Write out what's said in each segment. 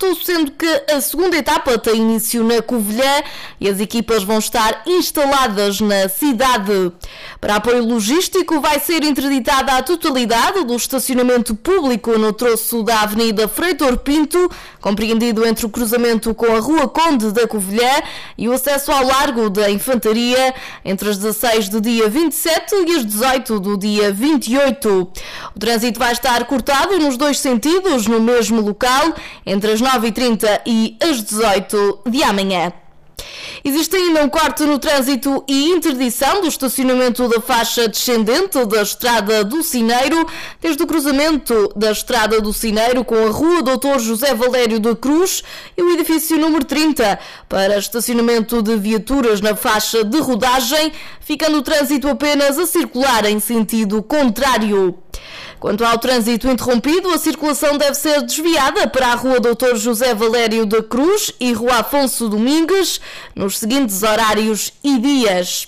agosto, sendo que a segunda etapa tem início na Covilhã e as equipas vão estar instaladas na cidade. Para apoio logístico, vai ser interditada a totalidade do estacionamento público no troço da Avenida Freitor Pinto, compreendido entre o cruzamento com a Rua Conde da Covilhã e o acesso ao Largo da Infantaria, entre as 16 do dia 27 e as 18 do dia 28. O trânsito vai estar cortado nos dois sentidos, no mesmo local, entre as 9h30 e as 18 de amanhã. Existe ainda um corte no trânsito e interdição do estacionamento da faixa descendente da Estrada do Sineiro, desde o cruzamento da Estrada do Sineiro com a Rua Dr. José Valério da Cruz e o edifício número 30, para estacionamento de viaturas na faixa de rodagem, ficando o trânsito apenas a circular em sentido contrário. Quanto ao trânsito interrompido, a circulação deve ser desviada para a Rua Dr. José Valério da Cruz e Rua Afonso Domingues, nos seguintes horários e dias.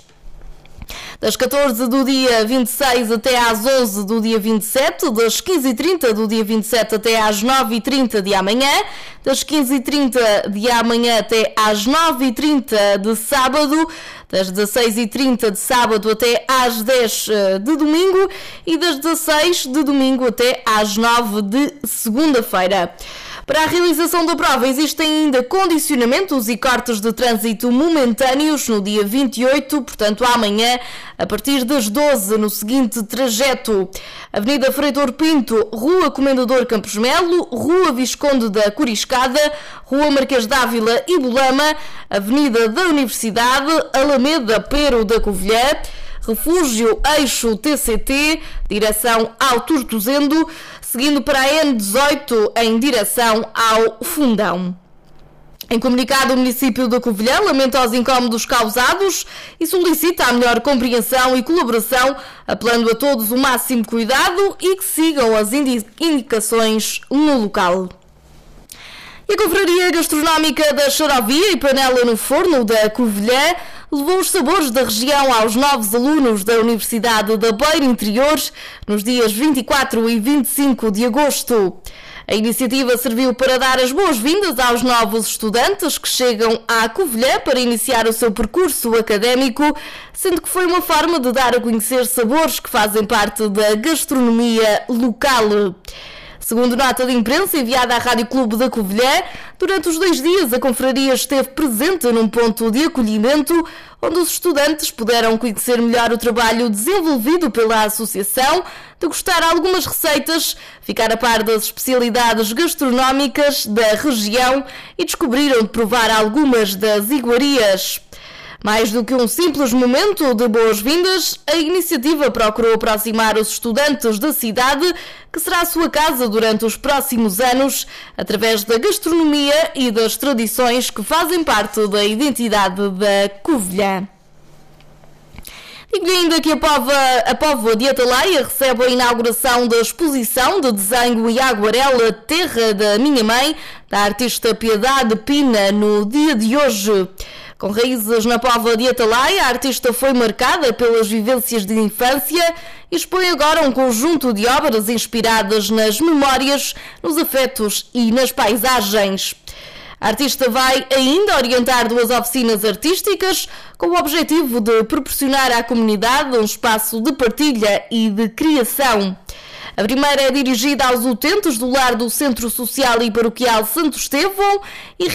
Das 14 do dia 26 até às 11 do dia 27, das 15h30 do dia 27 até às 9h30 de amanhã, das 15h30 de amanhã até às 9h30 de sábado, das 16h30 de sábado até às 10 de domingo e das 16 de domingo até às 9 de segunda-feira. Para a realização da prova existem ainda condicionamentos e cortes de trânsito momentâneos no dia 28, portanto amanhã, a partir das 12, no seguinte trajeto: Avenida Freitor Pinto, Rua Comendador Campos Melo, Rua Visconde da Coriscada, Rua Marquês d'Ávila e Bolama, Avenida da Universidade, Alameda Pero da Covilhã, Refúgio Eixo TCT, direção ao Tortozendo, seguindo para a N18 em direção ao Fundão. Em comunicado, o município da Covilhã lamenta os incómodos causados e solicita a melhor compreensão e colaboração, apelando a todos o máximo cuidado e que sigam as indicações no local. E a Confraria Gastronómica da Charovia e Panela no Forno da Covilhã levou os sabores da região aos novos alunos da Universidade da Beira Interior nos dias 24 e 25 de agosto. A iniciativa serviu para dar as boas-vindas aos novos estudantes que chegam à Covilhã para iniciar o seu percurso académico, sendo que foi uma forma de dar a conhecer sabores que fazem parte da gastronomia local. Segundo nota de imprensa enviada à Rádio Clube da Covilhã, durante os 2 dias a confraria esteve presente num ponto de acolhimento, onde os estudantes puderam conhecer melhor o trabalho desenvolvido pela associação, degustar algumas receitas, ficar a par das especialidades gastronómicas da região e descobriram de provar algumas das iguarias. Mais do que um simples momento de boas-vindas, a iniciativa procurou aproximar os estudantes da cidade, que será a sua casa durante os próximos anos, através da gastronomia e das tradições que fazem parte da identidade da Covilhã. Digo-lhe ainda que a Póvoa de Atalaia recebe a inauguração da exposição de desenho e aguarela Terra da Minha Mãe, da artista Piedade Pina, no dia de hoje. Com raízes na Póvoa de Atalaia, a artista foi marcada pelas vivências de infância e expõe agora um conjunto de obras inspiradas nas memórias, nos afetos e nas paisagens. A artista vai ainda orientar 2 oficinas artísticas com o objetivo de proporcionar à comunidade um espaço de partilha e de criação. A primeira é dirigida aos utentes do lar do Centro Social e Paroquial Santo Estevão e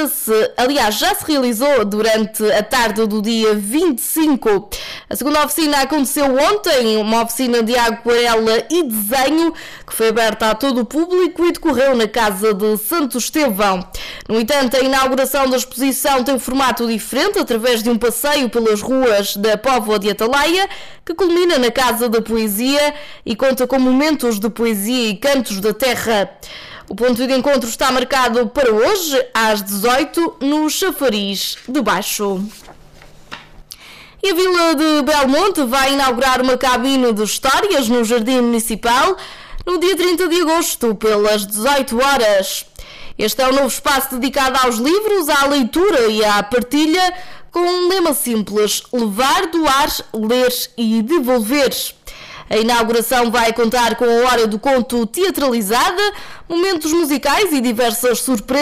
já se realizou durante a tarde do dia 25. A segunda oficina aconteceu ontem, uma oficina de aguarela e desenho que foi aberta a todo o público e decorreu na Casa de Santo Estevão. No entanto, a inauguração da exposição tem um formato diferente, através de um passeio pelas ruas da Póvoa de Atalaia, que culmina na Casa da Poesia e conta com momentos de poesia e cantos da terra. O ponto de encontro está marcado para hoje, às 18, no Chafariz de Baixo. E a Vila de Belmonte vai inaugurar uma cabine de histórias no Jardim Municipal no dia 30 de agosto, pelas 18 horas. Este é um novo espaço dedicado aos livros, à leitura e à partilha, com um lema simples: levar, doar, ler e devolver. A inauguração vai contar com a Hora do Conto teatralizada, momentos musicais e diversas surpresas